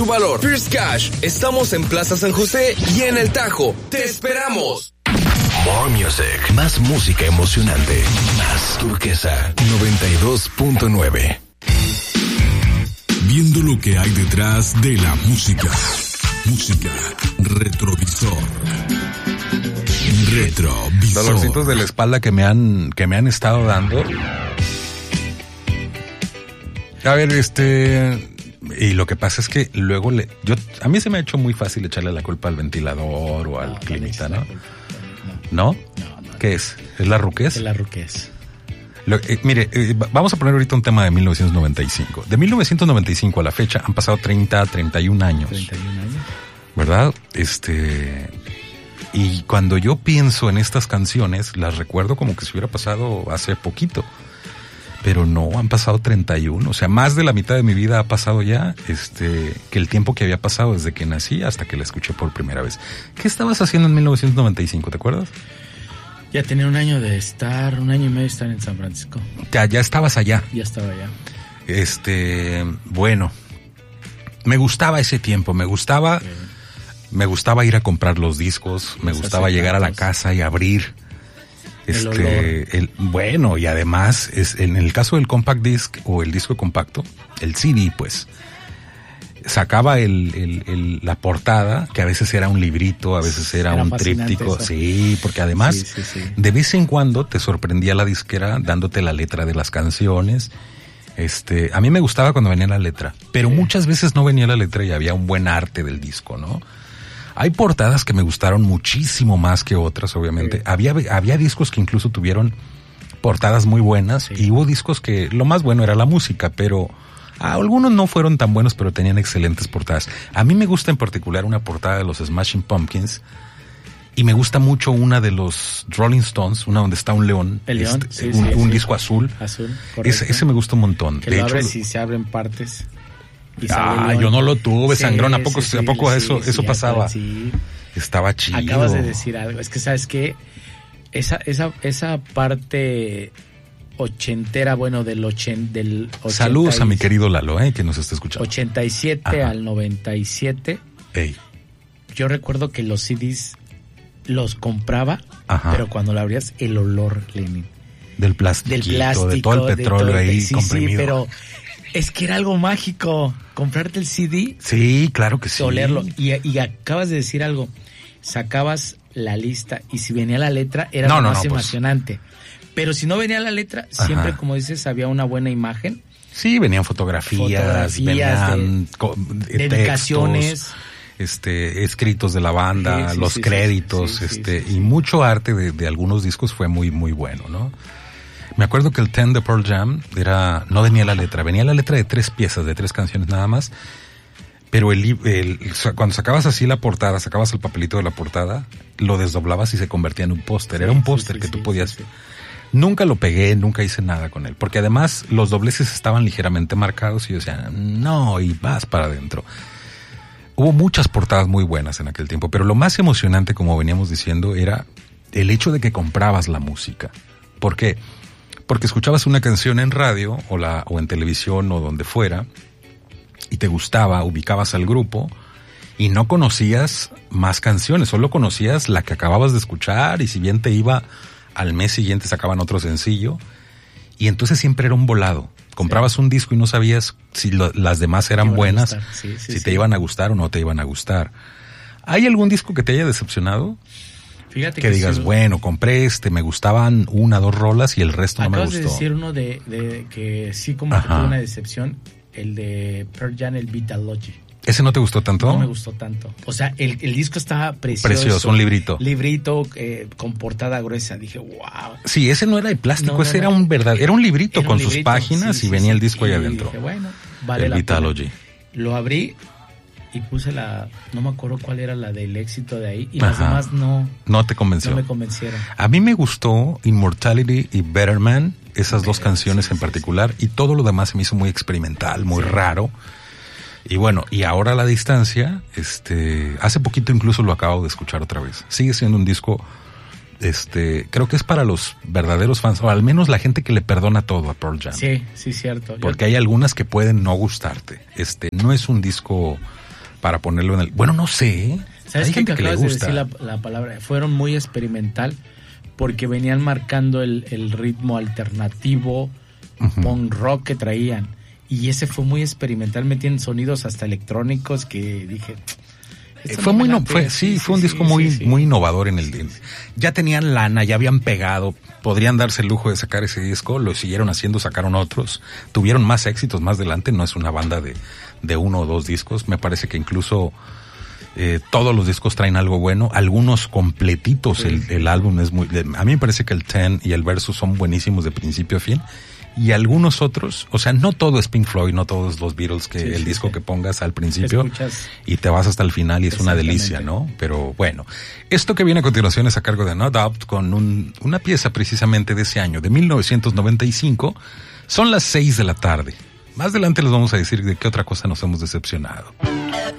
tu valor. First Cash, estamos en Plaza San José y en El Tajo. ¡Te esperamos! More Music, más música emocionante, más Turquesa 92.9. Viendo lo que hay detrás de la música. Música retrovisor. Retrovisor. Dolorcitos de la espalda que me han estado dando. A ver, y lo que pasa es que luego a mí se me ha hecho muy fácil echarle la culpa al ventilador o al climita, ¿no? ¿No? No. ¿Qué es? ¿Es la ruquez? Es la ruquez. Mire, vamos a poner ahorita un tema de 1995. De 1995 a la fecha han pasado 31 años. 31 años. ¿Verdad? Y cuando yo pienso en estas canciones, las recuerdo como que se hubiera pasado hace poquito. Pero no, han pasado 31. O sea, más de la mitad de mi vida ha pasado ya, que el tiempo que había pasado desde que nací hasta que la escuché por primera vez. ¿Qué estabas haciendo en 1995? ¿Te acuerdas? Ya tenía un año y medio de estar en San Francisco. Ya estabas allá. Ya estaba allá. Bueno, me gustaba ese tiempo, me gustaba ir a comprar los discos, me gustaba llegar a la casa y abrir. Bueno, y además, en el caso del compact disc o el disco compacto, el CD, pues, sacaba la portada, que a veces era un librito, a veces era un tríptico. Eso. Sí, porque además, sí. De vez en cuando te sorprendía la disquera dándote la letra de las canciones. A mí me gustaba cuando venía la letra, pero muchas veces no venía la letra y había un buen arte del disco, ¿no? Hay portadas que me gustaron muchísimo más que otras, obviamente. Sí. Había discos que incluso tuvieron portadas muy buenas, sí. Y hubo discos que lo más bueno era la música, pero algunos no fueron tan buenos, pero tenían excelentes portadas. A mí me gusta en particular una portada de los Smashing Pumpkins y me gusta mucho una de los Rolling Stones, una donde está un león. El león, un disco azul. Azul, correcto. Ese me gusta un montón. Que de lo hecho, abres y se abren partes. Yo no lo tuve, sangrón. ¿A poco eso pasaba? Sí. Estaba chido. Acabas de decir algo. Es que, ¿sabes qué? Esa parte ochentera, bueno, del 80. Saludos a mi querido Lalo, que nos está escuchando. 87 Ajá. al 97. Ey. Yo recuerdo que los CDs los compraba, Ajá. Pero cuando lo abrías, el olor, Lenin. Del plástico, de todo el petróleo ahí comprimido. Sí, pero es que era algo mágico, comprarte el CD. Sí, claro que sí. Olerlo. Y acabas de decir algo, sacabas la lista y si venía la letra era más emocionante. Pero si no venía la letra, siempre, Ajá. como dices, había una buena imagen. Sí, venían fotografías venían dedicaciones, escritos de la banda, los créditos, y mucho arte de algunos discos fue muy, muy bueno, ¿no? Me acuerdo que el 10 de Pearl Jam no venía la letra, venía la letra de 3 piezas, de 3 canciones nada más, pero cuando sacabas así la portada, sacabas el papelito de la portada, lo desdoblabas y se convertía en un póster, era un póster que tú podías... Sí. Nunca lo pegué, nunca hice nada con él, porque además los dobleces estaban ligeramente marcados y yo decía, no, y vas para adentro. Hubo muchas portadas muy buenas en aquel tiempo, pero lo más emocionante, como veníamos diciendo, era el hecho de que comprabas la música. ¿Por qué? Porque escuchabas una canción en radio o en televisión o donde fuera y te gustaba, ubicabas al grupo y no conocías más canciones, solo conocías la que acababas de escuchar y si bien te iba al mes siguiente sacaban otro sencillo y entonces siempre era un volado. Comprabas un disco y no sabías si las demás eran buenas, si te iban a gustar o no te iban a gustar. ¿Hay algún disco que te haya decepcionado? Fíjate que digas, bueno, compré me gustaban 1 o 2 rolas y el resto no me gustó. Acabas de decir uno de que sí como que tuvo una decepción, el de Pearl Jam, el Vitalogy. ¿Ese no te gustó tanto? No me gustó tanto. O sea, el disco estaba precioso. Precioso, un librito. Librito con portada gruesa. Dije, wow. Sí, ese no era de plástico, ese era era un librito con sus páginas y venía el disco ahí adentro. Dije, bueno, vale el Vitalogy. Lo abrí y puse no me acuerdo cuál era la del éxito de ahí y las demás no te convenció. No me convencieron. A mí me gustó Immortality y Better Man, esas dos canciones en particular, y todo lo demás se me hizo muy experimental, muy raro. Y bueno, y ahora a la distancia, hace poquito incluso lo acabo de escuchar otra vez. Sigue siendo un disco, creo que es para los verdaderos fans, o al menos la gente que le perdona todo a Pearl Jam. Sí, cierto. Porque hay algunas que pueden no gustarte. No es un disco para ponerlo en el... Bueno, no sé. ¿Sabes Hay qué? gente Que le acabas de gusta. decir la palabra. Fueron muy experimental porque venían marcando el ritmo alternativo, punk rock que traían. Y ese fue muy experimental, metían sonidos hasta electrónicos que dije... Fue un disco muy innovador en el... Ya tenían lana, ya habían pegado, podrían darse el lujo de sacar ese disco, lo siguieron haciendo, sacaron otros, tuvieron más éxitos más adelante, no es una banda de uno o dos discos, me parece que incluso todos los discos traen algo bueno, algunos completitos, el álbum es muy... A mí me parece que el Ten y el Versus son buenísimos de principio a fin, y algunos otros, o sea, no todo es Pink Floyd, no todos los Beatles, que el disco que pongas al principio y te vas hasta el final y es una delicia, ¿no? Pero bueno, esto que viene a continuación es a cargo de No Doubt con una pieza precisamente de ese año, de 1995. Son las 6 de la tarde. Más adelante les vamos a decir de qué otra cosa nos hemos decepcionado.